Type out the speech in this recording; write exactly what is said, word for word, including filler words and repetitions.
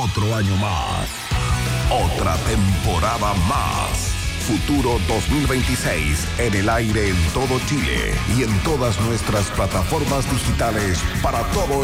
Otro año más. Otra temporada más. Futuro dos mil veintiséis en el aire en todo Chile y en todas nuestras plataformas digitales para todo